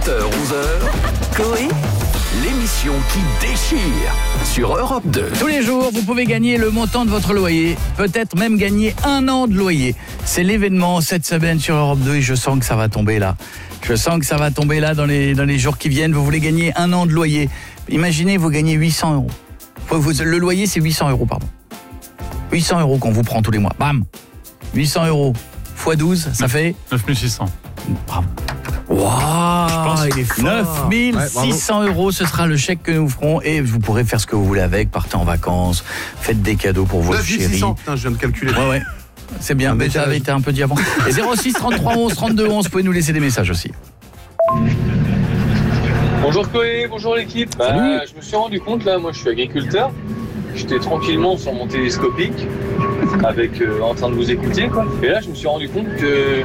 7h-11h, Coé, l'émission qui déchire sur Europe 2. Tous les jours, vous pouvez gagner le montant de votre loyer, peut-être même gagner 1 an de loyer. C'est l'événement cette semaine sur Europe 2 et je sens que ça va tomber là. Je sens que ça va tomber là dans les jours qui viennent. Vous voulez gagner 1 an de loyer. Imaginez, vous gagnez 800 €. Le loyer, c'est 800 €, pardon. 800 € qu'on vous prend tous les mois. Bam 800 € x 12, ça fait 9600. Bravo. Waouh, il est fort. 9600 €, ce sera le chèque que nous ferons et vous pourrez faire ce que vous voulez avec, partez en vacances, faites des cadeaux pour vos chéris. 9600, putain, je viens de calculer. Ouais. C'est bien, mais ça avait été un peu dit avant. Et 06 33 11 32 11, vous pouvez nous laisser des messages aussi. Bonjour Coé, bonjour l'équipe. Je me suis rendu compte là, moi je suis agriculteur. J'étais tranquillement sur mon télescopique en train de vous écouter quoi. Et là je me suis rendu compte que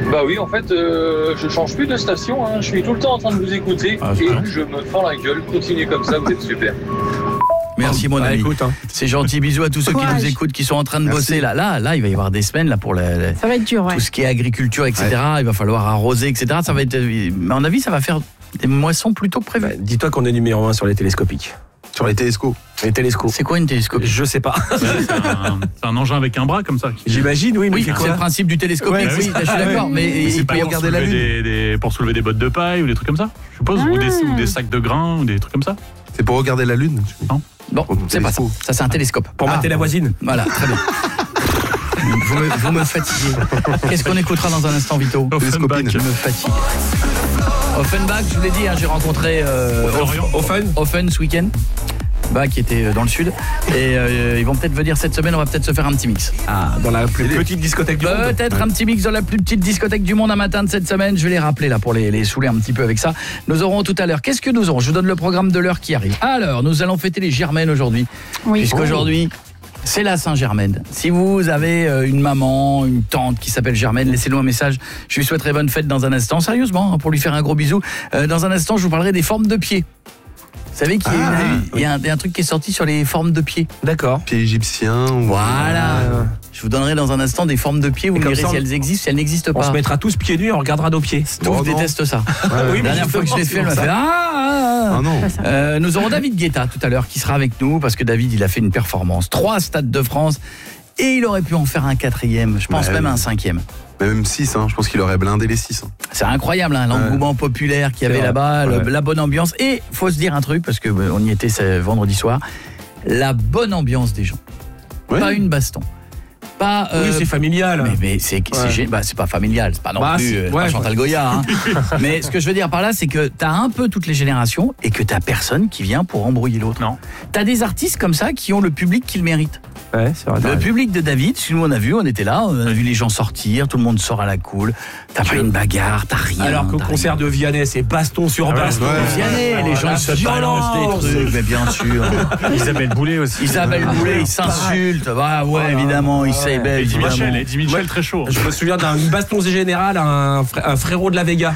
je change plus de station, hein. Je suis tout le temps en train de vous écouter et je me fends la gueule. Continuez comme ça, vous êtes super. Merci mon ami. Écoute, c'est gentil, bisous à tous ceux qui nous écoutent, qui sont en train de bosser là, il va y avoir des semaines là pour ça va être dur, tout ce qui est agriculture, etc. Il va falloir arroser, etc. Ça va être, à mon avis, ça va faire des moissons plutôt prévues. Dis-toi qu'on est numéro 1 sur les télescopiques. Sur les télescopes. Les télescopes. C'est quoi une télescope? Je sais pas. C'est un engin avec un bras comme ça. J'imagine, oui. Mais c'est le principe du télescope. Ouais, oui, je suis d'accord. Mais c'est pas pour regarder la lune. Pour soulever des bottes de paille ou des trucs comme ça, je suppose, ou des sacs de grains ou des trucs comme ça. C'est pour regarder la lune? Non. Bon, c'est pas ça. Ça, c'est un télescope. Pour mater la voisine. Voilà, très bien. Vous me fatiguez. Qu'est-ce qu'on écoutera dans un instant, Vito? Offenbach. Je me fatigue. Offenbach, je vous l'ai dit, j'ai rencontré Offen ce week-end. Qui était dans le sud et ils vont peut-être venir cette semaine, on va peut-être se faire un petit mix. Dans la plus petite discothèque du monde. Peut-être un petit mix dans la plus petite discothèque du monde un matin de cette semaine, je vais les rappeler là pour les saouler un petit peu avec ça. Nous aurons tout à l'heure, qu'est-ce que nous aurons? Je vous donne le programme de l'heure qui arrive. Alors, nous allons fêter les Germaines aujourd'hui. Oui. Puisqu'aujourd'hui c'est la Saint-Germaine. Si vous avez une maman, une tante qui s'appelle Germaine, laissez-nous un message. Je lui souhaiterai bonne fête dans un instant, sérieusement, pour lui faire un gros bisou. Dans un instant, je vous parlerai des formes de pieds. Vous savez qu'il y a un truc qui est sorti sur les formes de pieds. D'accord. Pieds égyptiens. Voilà. Je vous donnerai dans un instant des formes de pieds. Vous me direz si elles existent, si elles n'existent pas. On se mettra tous pieds nus et on regardera nos pieds. Je déteste ça. La dernière fois que je l'ai fait, elle m'a fait non. Nous aurons David Guetta tout à l'heure qui sera avec nous parce que David, il a fait une performance. 3 stades de France et il aurait pu en faire un 4e. Je pense même un 5e. Même 6, je pense qu'il aurait blindé les 6. C'est incroyable, l'engouement populaire qu'il y avait là-bas, la bonne ambiance. Et faut se dire un truc, parce qu'on y était ce vendredi soir, la bonne ambiance des gens. Ouais. Pas une baston. Pas, oui, c'est familial. Mais c'est pas familial, c'est pas non plus pas Chantal Goya. Mais ce que je veux dire par là, c'est que t'as un peu toutes les générations et que t'as personne qui vient pour embrouiller l'autre. Non. T'as des artistes comme ça qui ont le public qu'ils méritent. Ouais, c'est vrai. Le public de David, si nous on était là, on a vu les gens sortir, tout le monde sort à la cool. T'as pas une bagarre, t'as rien. Alors qu'au concert de Vianney, c'est baston sur baston. Vianney, les gens se balancent des trucs, mais bien sûr. Isabelle Boulay aussi. Isabelle Boulay, ils s'insultent. Évidemment, Isabelle. Eddie Michel, très chaud. Je me souviens d'un baston général, un frérot de la Vega.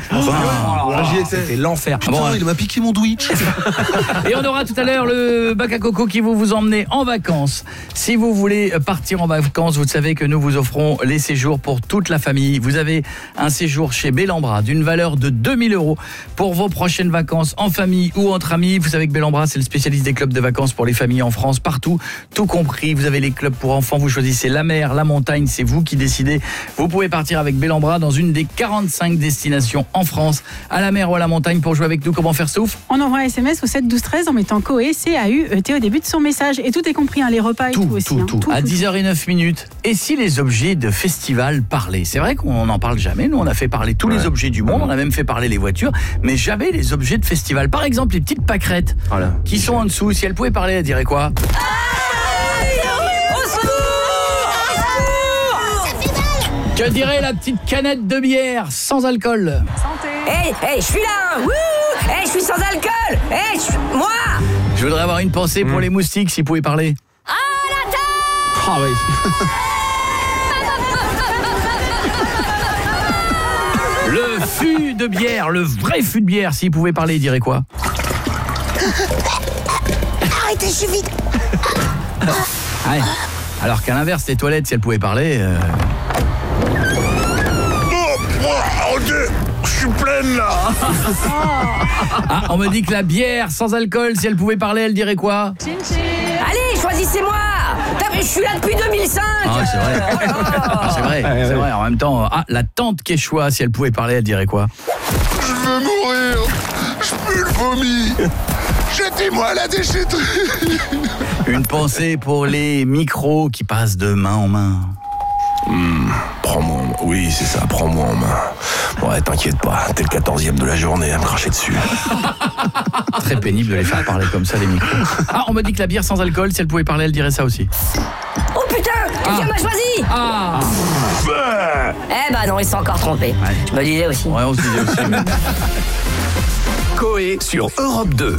J'y étais. C'était l'enfer. Il m'a piqué mon Twitch. Et on aura tout à l'heure le bac à coco qui vous emmener en vacances. Si vous voulez partir en vacances, vous savez que nous vous offrons les séjours pour toute la famille. Vous avez un séjour chez Bellambra d'une valeur de 2000 € pour vos prochaines vacances en famille ou entre amis. Vous savez que Bellambra, c'est le spécialiste des clubs de vacances pour les familles en France, partout, tout compris. Vous avez les clubs pour enfants, vous choisissez la mer, la montagne, c'est vous qui décidez. Vous pouvez partir avec Bellambra dans une des 45 destinations en France, à la mer ou à la montagne. Pour jouer avec nous, comment faire, Souf? On envoie un SMS au 7 12 13 en mettant Coé, C-A-U-E-T au début de son message. Et tout est compris, les repas et tout aussi. Tout. À 10h09. Et si les objets de festival parlaient? C'est vrai qu'on n'en parle jamais. Nous, on a fait parler tous les objets du monde. On a même fait parler les voitures. Mais jamais les objets de festival. Par exemple, les petites pâquerettes qui sont en dessous. Si elles pouvaient parler, elles diraient quoi? Que dirait la petite canette de bière sans alcool? Santé. Hey, je suis là. Je suis sans alcool. Moi. Je voudrais avoir une pensée pour les moustiques s'ils pouvaient parler. Ah oui. Le fût de bière, le vrai fût de bière, s'il pouvait parler, il dirait quoi? Arrêtez, je suis vide. Ouais. Alors qu'à l'inverse, les toilettes, si elles pouvaient parler... Arrêtez, je suis suis pleine là. Ah, on me dit que la bière sans alcool, si elle pouvait parler, elle dirait quoi? Allez, choisissez-moi. Je suis là depuis 2005. Ah, c'est vrai. Ah, c'est vrai, c'est vrai. En même temps, la tante Quechua, si elle pouvait parler, elle dirait quoi? Je veux mourir. Je pue le vomi. Jetez-moi à la déchetterie. Une pensée pour les micros qui passent de main en main. Prends-moi en main. Oui, c'est ça, prends-moi en main. Ouais, t'inquiète pas, t'es le 14e de la journée à me cracher dessus. Très pénible de les faire parler comme ça, les micros. Ah, on me dit que la bière sans alcool, si elle pouvait parler, elle dirait ça aussi. Oh putain, quelqu'un m'a choisi. Ah. Eh bah non, ils sont encore trompés. Ouais. Je me disais aussi. Ouais, on se disait aussi. Coé sur Europe 2.